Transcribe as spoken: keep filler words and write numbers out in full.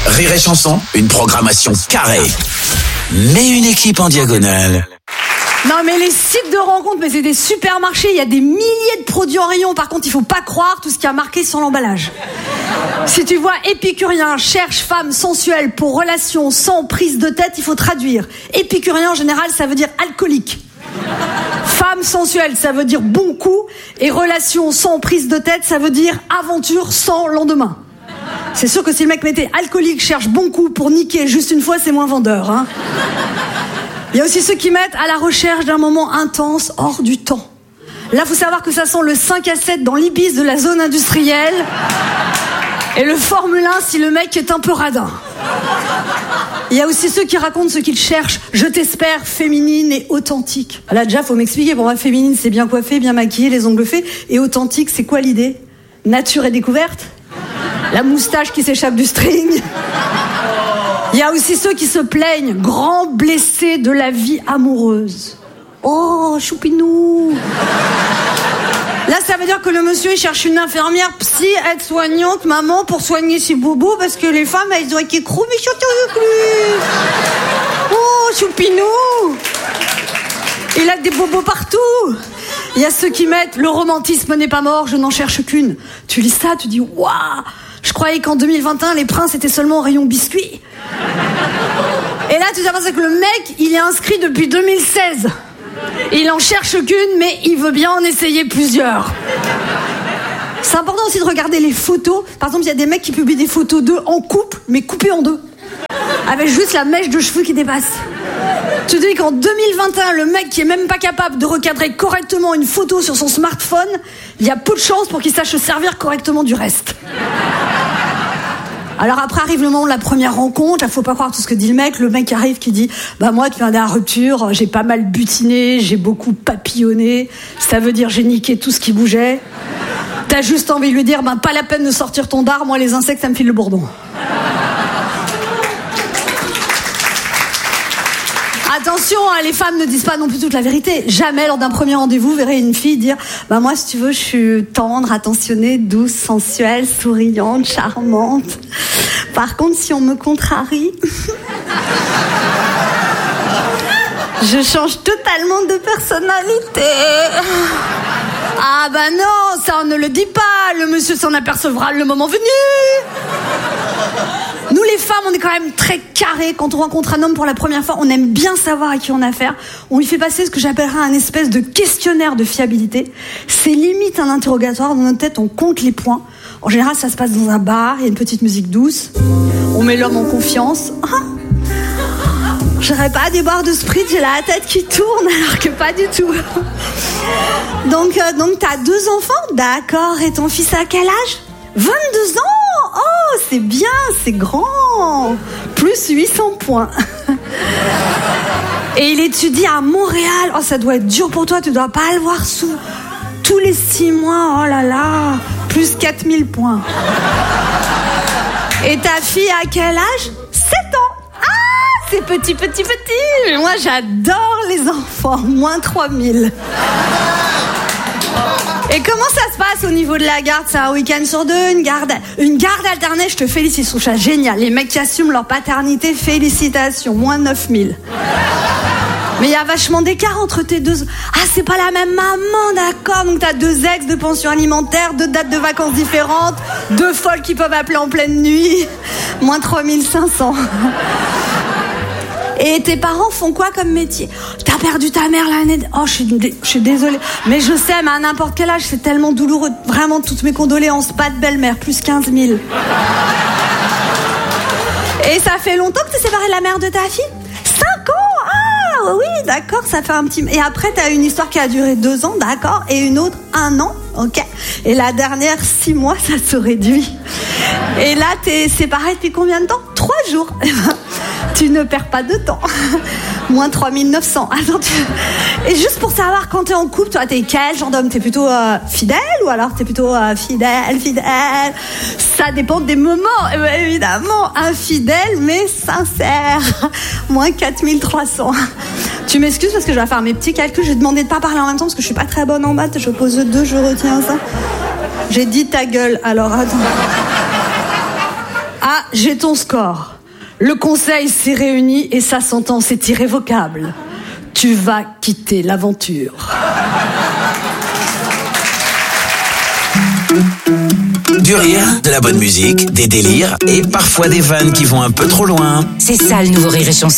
Rire et Chanson, une programmation carrée, mais une équipe en diagonale. Non mais les sites de rencontres, mais c'est des supermarchés, il y a des milliers de produits en rayon. Par contre, il faut pas croire tout ce qui a marqué sur l'emballage. Si tu vois épicurien, cherche femme sensuelle pour relation sans prise de tête, il faut traduire. Épicurien en général, ça veut dire alcoolique. Femme sensuelle, ça veut dire bon coup. Et relation sans prise de tête, ça veut dire aventure sans lendemain. C'est sûr que si le mec mettait alcoolique, cherche bon coup pour niquer juste une fois, c'est moins vendeur, hein. Il y a aussi ceux qui mettent à la recherche d'un moment intense hors du temps. Là, faut savoir que ça sent le cinq à sept dans l'Ibis de la zone industrielle et le Formule un si le mec est un peu radin. Il y a aussi ceux qui racontent ce qu'ils cherchent. Je t'espère féminine et authentique. Là, déjà, faut m'expliquer. Pour moi, féminine, c'est bien coiffé, bien maquillé, les ongles faits. Et authentique, c'est quoi l'idée? Nature et découverte? La moustache qui s'échappe du string? Il y a aussi ceux qui se plaignent, grands blessés de la vie amoureuse. Oh, choupinou. Là, ça veut dire que le monsieur, il cherche une infirmière, psy, aide-soignante, maman, pour soigner ses bobos, parce que les femmes, elles ont été crou, mais chanter avec lui. Oh, choupinou. Il a des bobos partout. Il y a ceux qui mettent, le romantisme n'est pas mort, je n'en cherche qu'une. Tu lis ça, tu dis, waouh. Je croyais qu'en deux mille vingt et un, les princes étaient seulement au rayon biscuits. Et là, tu t'aperçois que le mec, il est inscrit depuis deux mille seize. Il en cherche qu'une, mais il veut bien en essayer plusieurs. C'est important aussi de regarder les photos. Par exemple, il y a des mecs qui publient des photos d'eux en couple, mais coupées en deux. Avec juste la mèche de cheveux qui dépasse. Tu te dis qu'en deux mille vingt et un, le mec qui est même pas capable de recadrer correctement une photo sur son smartphone, il y a peu de chances pour qu'il sache se servir correctement du reste. Alors après arrive le moment de la première rencontre, il faut pas croire tout ce que dit le mec. Le mec arrive qui dit « Bah moi, depuis la dernière rupture, j'ai pas mal butiné, j'ai beaucoup papillonné. Ça veut dire j'ai niqué tout ce qui bougeait. » T'as juste envie de lui dire « Bah pas la peine de sortir ton dard, moi les insectes, ça me file le bourdon. » Attention, hein, les femmes ne disent pas non plus toute la vérité. Jamais lors d'un premier rendez-vous, vous verrez une fille dire « Bah moi, si tu veux, je suis tendre, attentionnée, douce, sensuelle, souriante, charmante. Par contre, si on me contrarie, je change totalement de personnalité. » Ah bah non, ça on ne le dit pas. Le monsieur s'en apercevra le moment venu. Nous les femmes, on est quand même très carrés. Quand on rencontre un homme pour la première fois, on aime bien savoir à qui on a affaire. On lui fait passer ce que j'appellerais un espèce de questionnaire de fiabilité. C'est limite un interrogatoire. Dans notre tête, on compte les points. En général, ça se passe dans un bar, il y a une petite musique douce. On met l'homme en confiance. Ah, j'irais pas à des bars de spritz, j'ai la tête qui tourne, alors que pas du tout. Donc, euh, donc t'as deux enfants? D'accord. Et ton fils a quel âge? vingt-deux ans? Oh, c'est bien, c'est grand. Plus huit cents points. Et il étudie à Montréal. Oh, ça doit être dur pour toi, tu dois pas le voir sous tous les six mois. Oh là là. Plus quatre mille points. Et ta fille a quel âge? sept ans. Ah, c'est petit, petit, petit. Mais moi, j'adore les enfants. Moins trois mille. Et comment ça se passe au niveau de la garde? C'est un week-end sur deux, une garde, une garde alternée, je te félicite, je trouve ça génial. Les mecs qui assument leur paternité, félicitations, moins neuf mille. Mais il y a vachement d'écart entre tes deux... Ah, c'est pas la même maman, d'accord. Donc t'as deux ex de pension alimentaire, deux dates de vacances différentes, deux folles qui peuvent appeler en pleine nuit, moins trois mille cinq cents. Et tes parents font quoi comme métier? T'as perdu ta mère l'année... Oh, je suis, dé... je suis désolée. Mais je sais, mais à n'importe quel âge, c'est tellement douloureux. Vraiment, toutes mes condoléances. Pas de belle-mère, plus quinze mille. Et ça fait longtemps que t'es séparée de la mère de ta fille? cinq ans? Ah, oui, d'accord, ça fait un petit... Et après, t'as une histoire qui a duré deux ans, d'accord. Et une autre, un an, ok. Et la dernière, six mois, ça se réduit. Et là, t'es séparée depuis combien de temps? Trois jours. Tu ne perds pas de temps. Moins trois mille neuf cents. Attends, tu... Et juste pour savoir, quand t'es en couple, toi, t'es quel genre d'homme? T'es plutôt euh, fidèle ou alors t'es plutôt euh, fidèle, fidèle? Ça dépend des moments, eh bien, évidemment. Infidèle, mais sincère. Moins quatre mille trois cents. Tu m'excuses parce que je vais faire mes petits calculs. J'ai demandé de pas parler en même temps parce que je suis pas très bonne en maths. Je pose deux, je retiens ça. J'ai dit ta gueule, alors attends. Ah, j'ai ton score. Le conseil s'est réuni et sa sentence est irrévocable. Tu vas quitter l'aventure. Du rire, de la bonne musique, des délires et parfois des vannes qui vont un peu trop loin. C'est ça le nouveau Rire et Chanson.